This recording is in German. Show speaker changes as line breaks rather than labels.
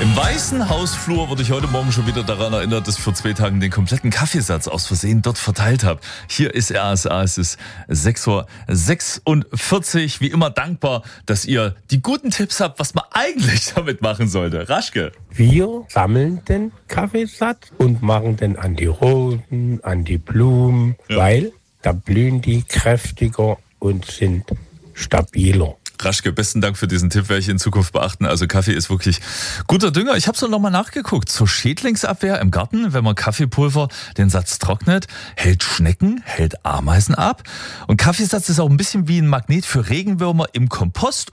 Im Weißen Hausflur wurde ich heute Morgen schon wieder daran erinnert, dass ich vor 2 Tagen den kompletten Kaffeesatz aus Versehen dort verteilt habe. Hier ist RSA, es ist 6:46 Uhr. Wie immer dankbar, dass ihr die guten Tipps habt, was man eigentlich damit machen sollte. Raschke.
Wir sammeln den Kaffeesatz und machen den an die Rosen, an die Blumen, weil da blühen die kräftiger und sind stabiler.
Raschke, besten Dank für diesen Tipp, werde ich in Zukunft beachten. Also Kaffee ist wirklich guter Dünger. Ich habe so nochmal nachgeguckt. Zur Schädlingsabwehr im Garten, wenn man Kaffeepulver den Satz trocknet, hält Schnecken, hält Ameisen ab. Und Kaffeesatz ist auch ein bisschen wie ein Magnet für Regenwürmer im Kompost